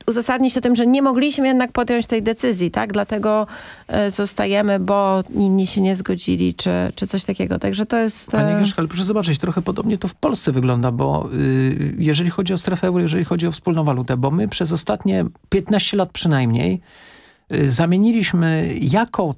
uzasadnić to tym, że nie mogliśmy jednak podjąć tej decyzji, tak? Dlatego zostajemy, bo inni się nie zgodzili, czy coś takiego. Także to jest... Pani Agnieszka, ale proszę zobaczyć, trochę podobnie to w Polsce wygląda, bo jeżeli chodzi o strefę euro, jeżeli chodzi o wspólną walutę, bo my przez ostatnie 15 lat przynajmniej zamieniliśmy jako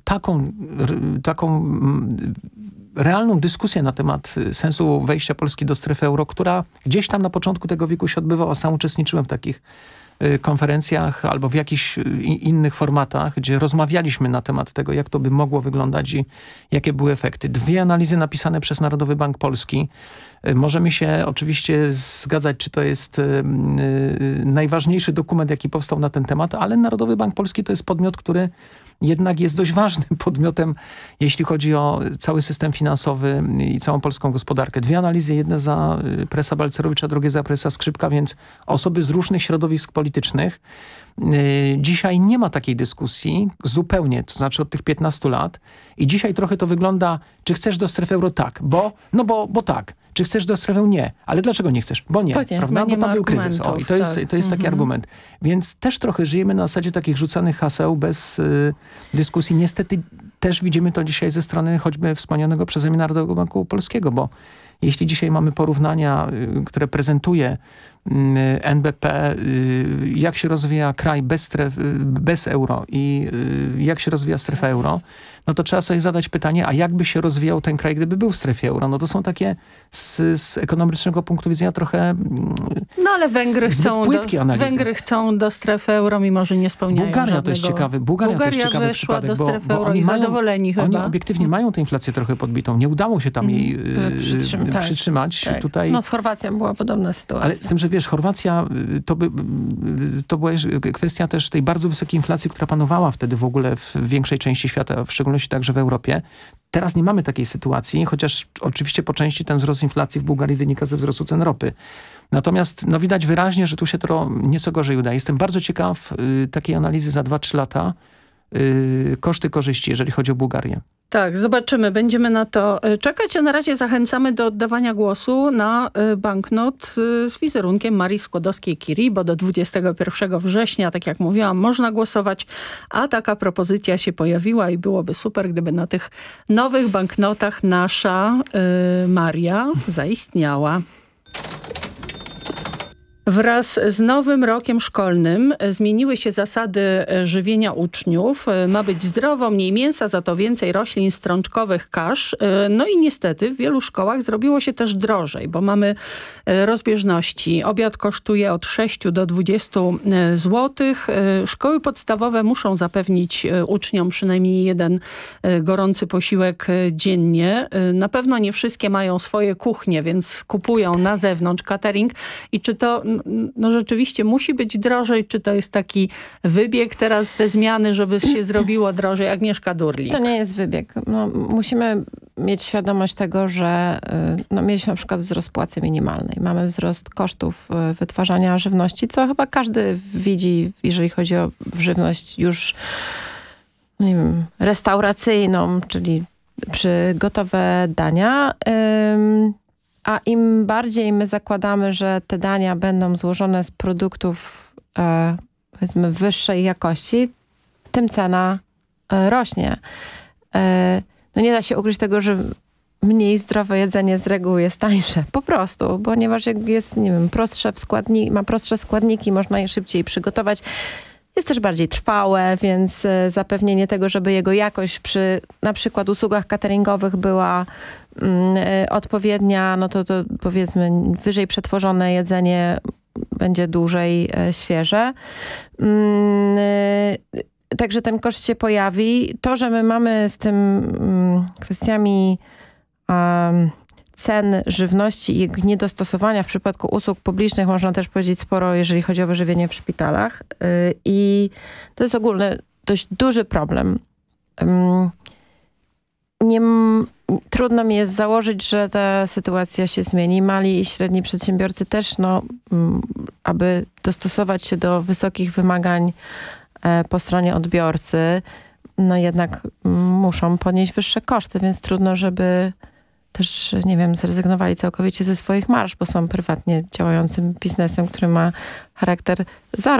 taką realną dyskusję na temat sensu wejścia Polski do strefy euro, która gdzieś tam na początku tego wieku się odbywała. Sam uczestniczyłem w takich konferencjach albo w jakichś innych formatach, gdzie rozmawialiśmy na temat tego, jak to by mogło wyglądać i jakie były efekty. 2 analizy napisane przez Narodowy Bank Polski. Możemy się oczywiście zgadzać, czy to jest najważniejszy dokument, jaki powstał na ten temat, ale Narodowy Bank Polski to jest podmiot, który jednak jest dość ważnym podmiotem, jeśli chodzi o cały system finansowy i całą polską gospodarkę. 2 analizy, jedna za presa Balcerowicza, drugie za presa Skrzypka, więc osoby z różnych środowisk politycznych. Dzisiaj nie ma takiej dyskusji zupełnie, to znaczy od tych 15 lat. I dzisiaj trochę to wygląda, czy chcesz do strefy euro? Tak, bo tak. Czy chcesz do strefy? Nie. Ale dlaczego nie chcesz? Bo nie, prawda? Bo tam był kryzys. I to jest taki argument. Więc też trochę żyjemy na zasadzie takich rzucanych haseł bez dyskusji. Niestety też widzimy to dzisiaj ze strony choćby wspomnianego przeze mnie Narodowego Banku Polskiego, bo jeśli dzisiaj mamy porównania, które prezentuje NBP, jak się rozwija kraj bez euro i jak się rozwija strefa euro, no to trzeba sobie zadać pytanie, a jak by się rozwijał ten kraj, gdyby był w strefie euro? No to są takie z ekonomicznego punktu widzenia trochę no ale Węgry chcą do strefy euro, mimo że nie spełniają Bułgaria żadnego... to jest ciekawy. Bułgaria to jest ciekawy przypadek, do strefy euro oni i zadowoleni chyba. Oni obiektywnie mają tę inflację trochę podbitą. Nie udało się tam jej przytrzymać. Tak. Tutaj... No z Chorwacją była podobna sytuacja. Ale z tym, że wiesz, Chorwacja to była kwestia też tej bardzo wysokiej inflacji, która panowała wtedy w ogóle w większej części świata, w szczególności także w Europie. Teraz nie mamy takiej sytuacji, chociaż oczywiście po części ten wzrost inflacji w Bułgarii wynika ze wzrostu cen ropy. Natomiast no, widać wyraźnie, że tu się to nieco gorzej udaje. Jestem bardzo ciekaw takiej analizy za 2-3 lata koszty korzyści, jeżeli chodzi o Bułgarię. Tak, zobaczymy. Będziemy na to czekać, a na razie zachęcamy do oddawania głosu na banknot z wizerunkiem Marii Skłodowskiej-Curie, bo do 21 września, tak jak mówiłam, można głosować, a taka propozycja się pojawiła i byłoby super, gdyby na tych nowych banknotach nasza Maria zaistniała. Wraz z nowym rokiem szkolnym zmieniły się zasady żywienia uczniów. Ma być zdrowo, mniej mięsa, za to więcej roślin strączkowych, kasz. No i niestety w wielu szkołach zrobiło się też drożej, bo mamy rozbieżności. Obiad kosztuje od 6 do 20 zł. Szkoły podstawowe muszą zapewnić uczniom przynajmniej jeden gorący posiłek dziennie. Na pewno nie wszystkie mają swoje kuchnie, więc kupują na zewnątrz catering. I czy to rzeczywiście musi być drożej, czy to jest taki wybieg teraz, te zmiany, żeby się zrobiło drożej? Agnieszka Durlik. To nie jest wybieg. No, musimy mieć świadomość tego, że mieliśmy na przykład wzrost płacy minimalnej. Mamy wzrost kosztów wytwarzania żywności, co chyba każdy widzi, jeżeli chodzi o żywność już nie wiem, restauracyjną, czyli przy gotowe dania. A im bardziej my zakładamy, że te dania będą złożone z produktów powiedzmy wyższej jakości, tym cena rośnie. No nie da się ukryć tego, że mniej zdrowe jedzenie z reguły jest tańsze. Po prostu, ponieważ jak jest, nie wiem, ma prostsze składniki, można je szybciej przygotować. Jest też bardziej trwałe, więc zapewnienie tego, żeby jego jakość przy na przykład usługach cateringowych była odpowiednia, no to powiedzmy wyżej przetworzone jedzenie będzie dłużej świeże. Także ten koszt się pojawi. To, że my mamy z tym kwestiami cen żywności i ich niedostosowania w przypadku usług publicznych, można też powiedzieć sporo, jeżeli chodzi o wyżywienie w szpitalach. I to jest ogólny, dość duży problem. Trudno mi jest założyć, że ta sytuacja się zmieni. Mali i średni przedsiębiorcy też, aby dostosować się do wysokich wymagań po stronie odbiorcy, jednak muszą ponieść wyższe koszty, więc trudno, żeby też, nie wiem, zrezygnowali całkowicie ze swoich marż, bo są prywatnie działającym biznesem, który ma charakter zarobkowy.